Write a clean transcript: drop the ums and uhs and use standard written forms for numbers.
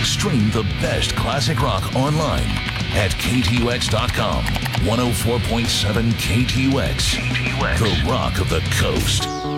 Stream the best classic rock online at KTUX.com. 104.7 KTUX, the rock of the coast.